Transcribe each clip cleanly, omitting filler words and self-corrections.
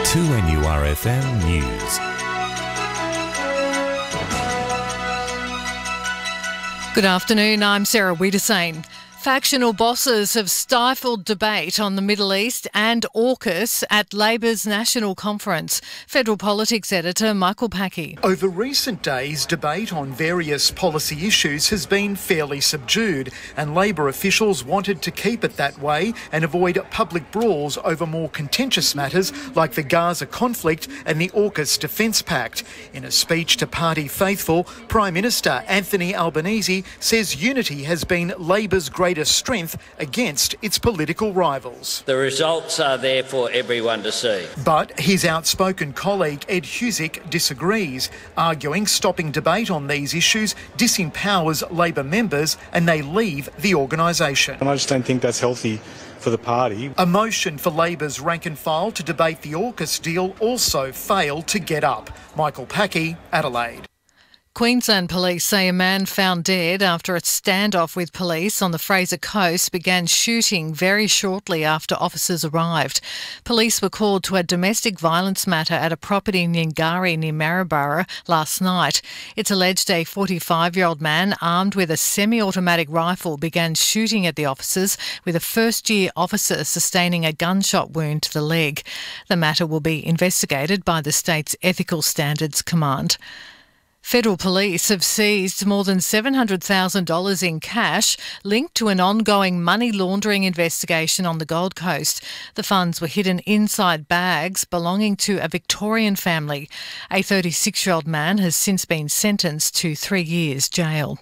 2NURFM News. Good afternoon, I'm Sarah Wiedersane. Factional bosses have stifled debate on the Middle East and AUKUS at Labor's National Conference. Federal Politics Editor Michael Packey. Over recent days, debate on various policy issues has been fairly subdued, and Labor officials wanted to keep it that way and avoid public brawls over more contentious matters like the Gaza conflict and the AUKUS Defence Pact. In a speech to party faithful, Prime Minister Anthony Albanese says unity has been Labor's greatest strength against its political rivals. The results are there for everyone to see. But his outspoken colleague Ed Husic disagrees, arguing stopping debate on these issues disempowers Labor members and they leave the organisation. And I just don't think that's healthy for the party. A motion for Labor's rank and file to debate the AUKUS deal also failed to get up. Michael Packey, Adelaide. Queensland police say a man found dead after a standoff with police on the Fraser Coast began shooting very shortly after officers arrived. Police were called to a domestic violence matter at a property in Ngari near Maryborough last night. It's alleged a 45-year-old man armed with a semi-automatic rifle began shooting at the officers, with a first-year officer sustaining a gunshot wound to the leg. The matter will be investigated by the state's Ethical Standards Command. Federal police have seized more than $700,000 in cash linked to an ongoing money laundering investigation on the Gold Coast. The funds were hidden inside bags belonging to a Victorian family. A 36-year-old man has since been sentenced to 3 years jail.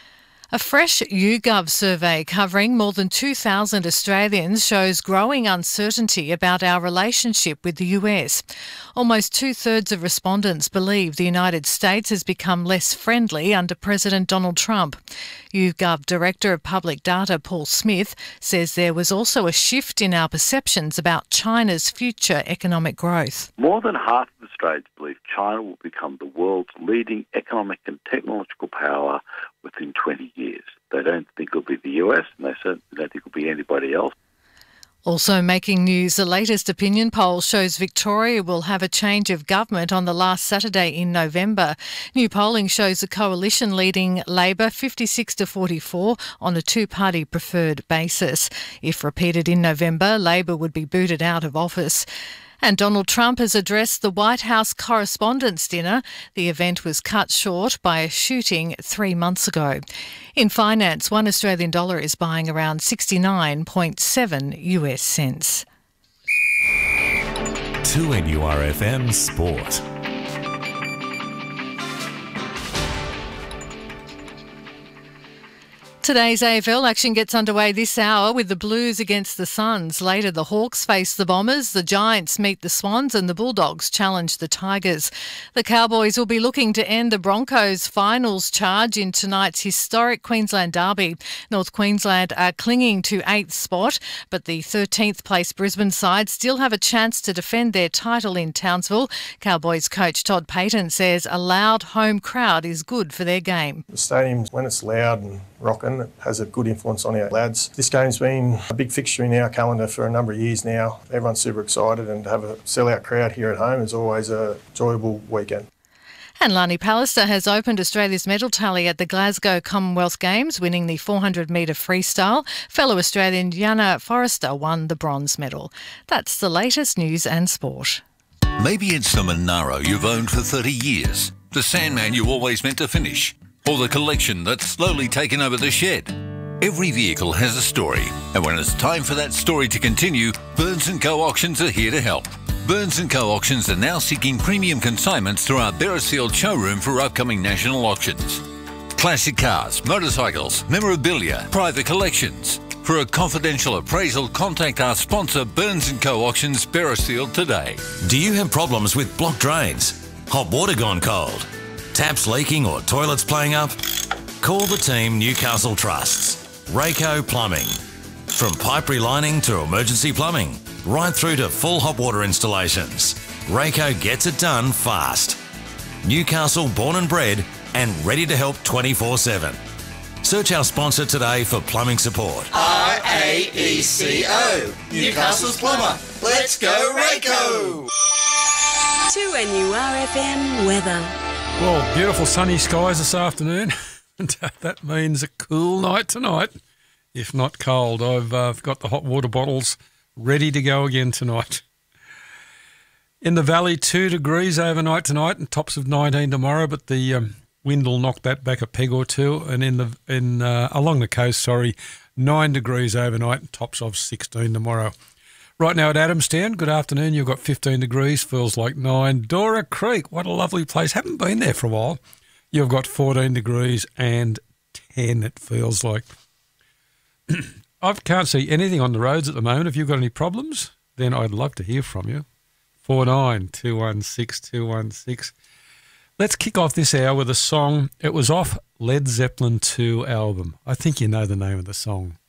A fresh YouGov survey covering more than 2,000 Australians shows growing uncertainty about our relationship with the US. Almost two-thirds of respondents believe the United States has become less friendly under President Donald Trump. YouGov Director of Public Data Paul Smith says there was also a shift in our perceptions about China's future economic growth. More than half of Australians believe China will become the world's leading economic and technological power within 20 years. They don't think it'll be the US, and they certainly don't think it'll be anybody else. Also making news, the latest opinion poll shows Victoria will have a change of government on the last Saturday in November. New polling shows the coalition leading Labor 56-44 on a two-party preferred basis. If repeated in November, Labor would be booted out of office. And Donald Trump has addressed the White House Correspondents' Dinner. The event was cut short by a shooting 3 months ago. In finance, $1 Australian is buying around 69.7 US cents. 2NURFM Sport. Today's AFL action gets underway this hour with the Blues against the Suns. Later, the Hawks face the Bombers, the Giants meet the Swans and the Bulldogs challenge the Tigers. The Cowboys will be looking to end the Broncos' finals charge in tonight's historic Queensland derby. North Queensland are clinging to 8th spot, but the 13th place Brisbane side still have a chance to defend their title in Townsville. Cowboys coach Todd Payten says a loud home crowd is good for their game. The stadium, when it's loud and rocking, it has a good influence on our lads. This game's been a big fixture in our calendar for a number of years now. Everyone's super excited, and to have a sellout crowd here at home is always a enjoyable weekend. And Lani Pallister has opened Australia's medal tally at the Glasgow Commonwealth Games, winning the 400-metre freestyle. Fellow Australian Jana Forrester won the bronze medal. That's the latest news and sport. Maybe it's the Monaro you've owned for 30 years, the Sandman you always meant to finish, or the collection that's slowly taken over the shed. Every vehicle has a story, and when it's time for that story to continue, Burns & Co Auctions are here to help. Burns & Co Auctions are now seeking premium consignments through our Beresfield showroom for upcoming national auctions. Classic cars, motorcycles, memorabilia, private collections. For a confidential appraisal, contact our sponsor Burns & Co Auctions Beresfield today. Do you have problems with blocked drains? Hot water gone cold? Taps leaking or toilets playing up? Call the team Newcastle Trusts. Rayco Plumbing. From pipe relining to emergency plumbing, right through to full hot water installations, Rayco gets it done fast. Newcastle born and bred and ready to help 24/7. Search our sponsor today for plumbing support. RAECO, Newcastle's plumber. Let's go Rayco! NURFM weather. Well, beautiful sunny skies this afternoon. That means a cool night tonight, if not cold. I've got the hot water bottles ready to go again tonight. In the valley, 2 degrees overnight tonight and tops of 19 tomorrow, but the wind will knock that back a peg or two. And along the coast, 9 degrees overnight and tops of 16 tomorrow. Right now at Adamstown, good afternoon. You've got 15 degrees, feels like 9. Dora Creek, what a lovely place. Haven't been there for a while. You've got 14 degrees and 10, it feels like. I can't see anything on the roads at the moment. If you've got any problems, then I'd love to hear from you. 49216216. Let's kick off this hour with a song. It was off Led Zeppelin 2 album. I think you know the name of the song.